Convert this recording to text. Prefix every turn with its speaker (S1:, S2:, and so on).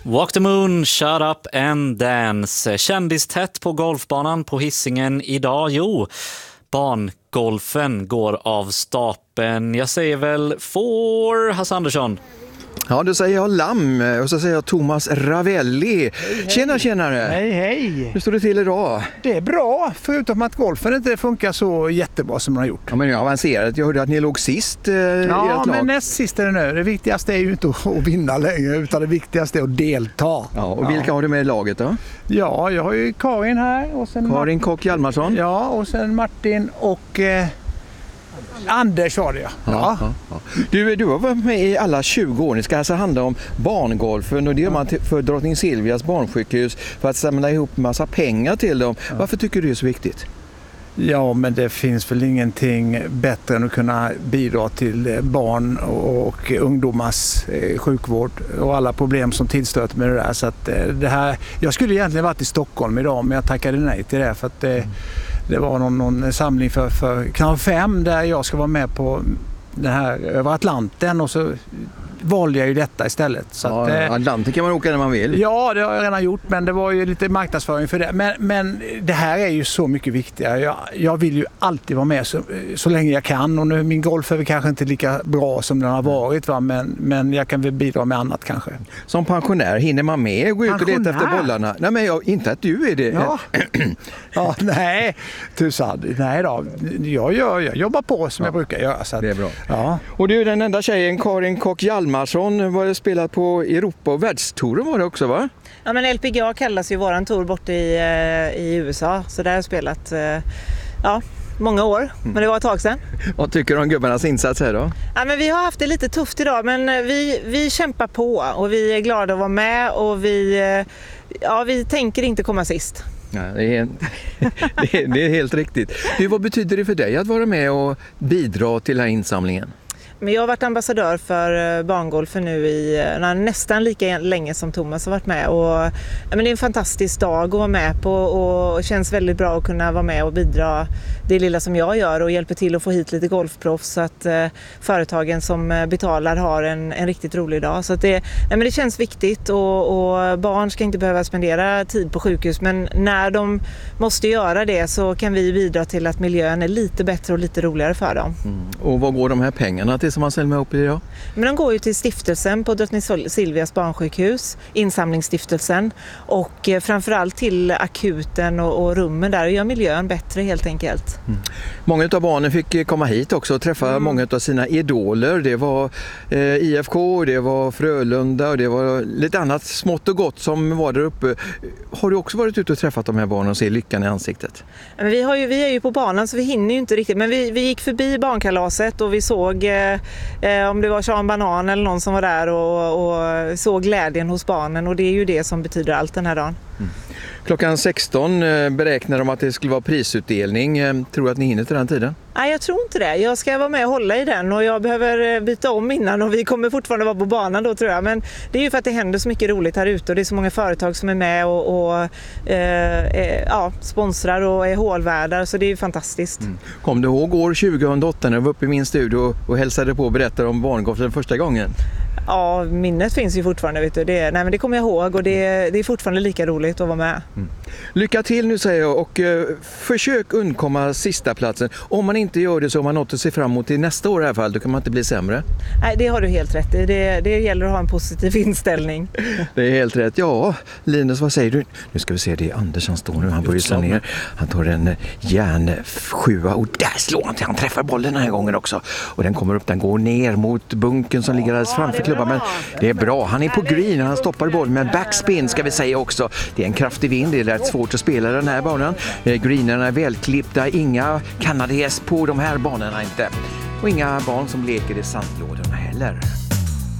S1: Walk the Moon, Shut Up and Dance. Kändistätt på golfbanan på Hisingen idag. Jo, barngolfen går av stapeln. Jag säger väl for Hasse Andersson.
S2: Ja, då säger jag Lamm och så säger jag Thomas Ravelli. Hej. Tjenare!
S3: Hej!
S2: Hur står det till idag?
S3: Det är bra, förutom att golfen inte funkar så jättebra som den har gjort.
S2: Ja, men jag har avancerat. Jag hörde att ni låg sist i ert lag.
S3: Ja, men näst sist är det nu. Det viktigaste är ju inte att vinna längre, utan det viktigaste är att delta.
S2: Ja, och vilka har du med i laget då?
S3: Ja, jag har ju Karin här. Och sen
S2: Karin Kock Hjalmarsson.
S3: Ja, och sen Martin och Anders har det. Ja.
S2: Du har varit med i alla 20 år. Det ska alltså handla om barngolfen och det gör man för Drottning Silvias barnsjukhus för att samla ihop massa pengar till dem. Varför tycker du det är så viktigt?
S3: Ja, men det finns väl ingenting bättre än att kunna bidra till barn och ungdomars sjukvård och alla problem som tillstöter med det där. Så att det här, jag skulle egentligen varit i Stockholm idag, men jag tackade nej till det för att det var någon samling för kanal 5 där jag ska vara med på den här över Atlanten och så valde jag ju detta istället. Så
S2: ja,
S3: att,
S2: Atlanten kan man åka när man vill.
S3: Ja, det har jag redan gjort, men det var ju lite marknadsföring för det. Men det här är ju så mycket viktigare. Jag vill ju alltid vara med så länge jag kan. Och nu, min golf är väl kanske inte lika bra som den har varit, va? Men jag kan väl bidra med annat kanske.
S2: Som pensionär hinner man med och gå ut och leta efter bollarna? Nej, men inte att du är det.
S3: Ja, ja nej, tusan. Nej då. Jag jobbar på som jag brukar göra. Så att,
S2: det är bra.
S3: Ja.
S2: Och du är den enda tjejen, Karin Kock Hjalmarsson, var spelat på Europa och världstouren var det också, va?
S4: Ja, men LPGA kallas ju våran tour borta i USA, så där har jag spelat många år, men det var ett tag sedan.
S2: Vad tycker du om gubbarnas insats här då?
S4: Ja, men vi har haft det lite tufft idag, men vi kämpar på och vi är glada att vara med och vi tänker inte komma sist.
S2: Ja, det är helt riktigt. Du, vad betyder det för dig att vara med och bidra till den här insamlingen?
S4: Men jag har varit ambassadör för barngolfen nu i nästan lika länge som Thomas har varit med. Men det är en fantastisk dag att vara med på och känns väldigt bra att kunna vara med och bidra det lilla som jag gör och hjälper till att få hit lite golfproffs så att företagen som betalar har en riktigt rolig dag. Så att det känns viktigt och barn ska inte behöva spendera tid på sjukhus, men när de måste göra det så kan vi bidra till att miljön är lite bättre och lite roligare för dem.
S2: Och vad går de här pengarna till som man ställer med upp i idag?
S4: Men de går ju till stiftelsen på Drottning Silvias barnsjukhus, insamlingsstiftelsen och framförallt till akuten och rummen där och gör miljön bättre helt enkelt.
S2: Många av barnen fick komma hit också och träffa många av sina idoler. Det var IFK, det var Frölunda och det var lite annat smått och gott som var där uppe. Har du också varit ute och träffat de här barnen och se lyckan i ansiktet?
S4: Men vi är ju på banan så vi hinner ju inte riktigt, men vi gick förbi barnkalaset och vi såg om det var Sean Banan eller någon som var där och såg glädjen hos barnen, och det är ju det som betyder allt den här dagen.
S2: Klockan 16 beräknar de att det skulle vara prisutdelning. Tror du att ni hinner till den tiden?
S4: Nej, jag tror inte det. Jag ska vara med och hålla i den och jag behöver byta om innan och vi kommer fortfarande vara på banan då, tror jag. Men det är ju för att det händer så mycket roligt här ute och det är så många företag som är med och sponsrar och är hålvärdar, så det är ju fantastiskt.
S2: Kom du ihåg år 2008 när du var uppe i min studio och hälsade på och berättade om barngolfen första gången?
S4: Ja, minnet finns ju fortfarande, vet du. Men det kommer jag ihåg och det är fortfarande lika roligt att vara med.
S2: Lycka till nu, säger jag, och försök undkomma sista platsen. Om man inte gör det så har man något att se fram emot i nästa år i alla fall, då kan man inte bli sämre.
S4: Nej, det har du helt rätt i. Det gäller att ha en positiv inställning.
S2: Det är helt rätt. Ja, Linus, vad säger du? Nu ska vi se, det är Anders som står nu. Han börjar slå ner. Han tar en järnsjua och där slår han till. Han träffar bollen den här gången också. Och den kommer upp, den går ner mot bunken som ligger alldeles framför klubban. Men det är bra. Han är på green och han stoppar bollen med backspin, ska vi säga också. Det är en kraftig vind. Det är rätt svårt att spela den här banan. Greenerna är välklippta. Inga kanadagäss på de här banorna inte. Och inga barn som leker i sandlådorna heller.